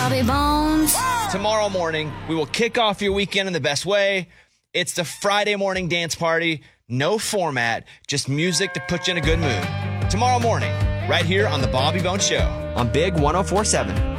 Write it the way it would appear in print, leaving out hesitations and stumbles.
Bobby Bones. Tomorrow morning, we will kick off your weekend in the best way. It's the Friday morning dance party. No format, just music to put you in a good mood. Tomorrow morning, right here on The Bobby Bones Show. On Big 104.7.